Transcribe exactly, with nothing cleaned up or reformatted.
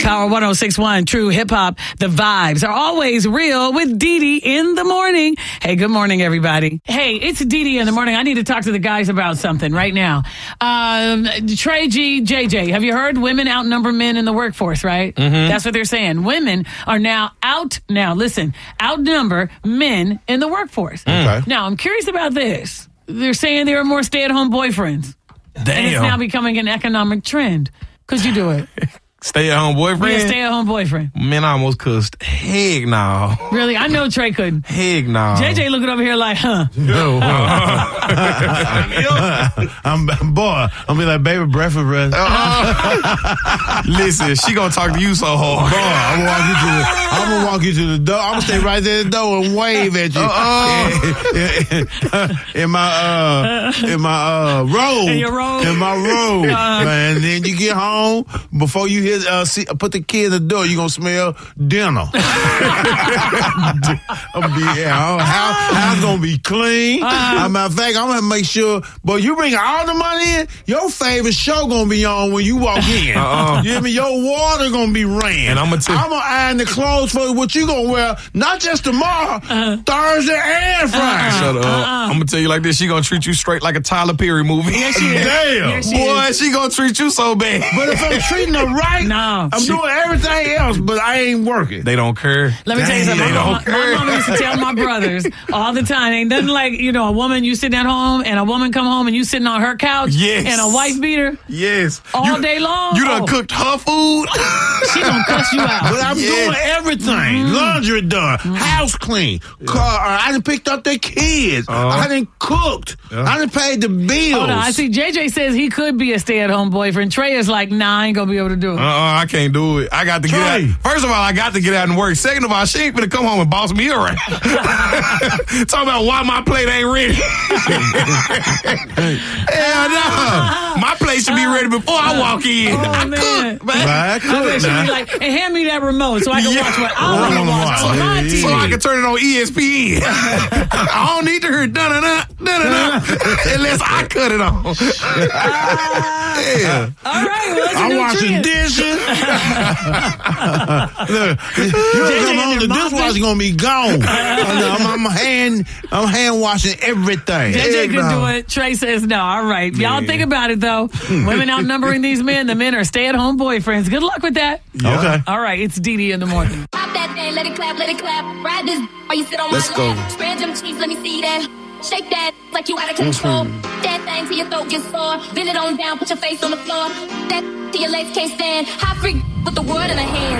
Power one oh six point one, True Hip Hop. The vibes are always real with Dee Dee in the morning. Hey, good morning, everybody. Hey, it's Dee Dee in the morning. I need to talk to the guys about something right now. Um, Trey G, J J, have you heard women outnumber men in the workforce, right? Mm-hmm. That's what they're saying. Women are now out, now listen, outnumber men in the workforce. Okay. Now, I'm curious about this. They're saying there are more stay-at-home boyfriends. Damn. And it's now becoming an economic trend. Could you do it? Stay-at-home boyfriend? Yeah, stay-at-home boyfriend. Man, I almost cussed. Heck no. Really? I know Trey couldn't. Heck no. J J looking over here like, huh? No. I'm boy. I'm be like, baby, breakfast, breath. Uh-uh. Listen, she gonna talk to you so hard. Boy, I'm gonna walk you to the. I'm gonna walk you to the door. I'm gonna stay right there at the door and wave at you. Uh-uh. in my uh, in my uh robe. In your robe. In my robe, Uh-uh. man. And then you get home before you hit uh, see, put the kid in the door. You gonna smell dinner. I'm be yeah. House, house gonna be clean. Uh-uh. As a matter of fact, I'm gonna make sure. But you bring all the money in. Your favorite show gonna be on when you walk in. Uh-uh. You hear me? Your water gonna be ran. And I'm gonna tell- I'm gonna iron the clothes for what you gonna wear. Not just tomorrow, Uh-huh. Thursday and Friday. Shut up. I'm gonna tell you like this. She gonna treat you straight like a Tyler Perry movie. Yes, she is. Damn. Yes, she Boy, is. she gonna treat you so bad. But if I'm treating her right, No. I'm She- doing everything else, but I ain't working. They don't care. Let me tell you Dang, something. they My, don't mama- my care. mama used to tell my brothers all the time. Ain't nothing like, you know, a woman, you sitting at home and a woman come home and you sitting on her couch Yes. and a wife beater Yes. all you, day long. You done Oh, cooked her food. She gonna cuss you out. But I'm Yeah. doing everything. Laundry done. House clean. Car, I done picked up the kids. Uh-huh. I done cooked. Yeah. I done paid the bills. Hold on, I see J J says he could be a stay-at-home boyfriend. Trey is like, nah, I ain't gonna be able to do it. Uh-uh, I can't do it. I got to Trey. get out. First of all, I got to get out and work. Second of all, she ain't finna come home and boss me around. Talking about why my plate ain't ready. Hell no. My plate should be ready before I walk in. Oh, I man. cook, man. I I cook bet she'd now. be like, and hand me that remote so I can Yeah. watch what I I want to wanna watch watch. on my Yeah. T V. So I can turn it on E S P N. I don't need to hear da da da da da unless I cut it on. Yeah. All right, well, that's a I'm new washing trend. dishes. Look, you come home, the dishwasher gonna be gone. I'm, I'm hand, I'm hand washing everything. J J Heck could no. do it. Trey says no. All right. Y'all Yeah. think about it, though. Women outnumbering these men. The men are stay-at-home boyfriends. Good luck with that. Yeah. Okay. All right. It's Dee Dee in the morning. Pop that thing, let it clap, let it clap. Ride this while you sit on Let's my go. lap. Spread them cheeks, let me see that. Shake that like you out of control. That thing till your throat gets sore. Bend it on down, put your face on the floor. That till your legs can't stand. Hot freak with the world in a hand.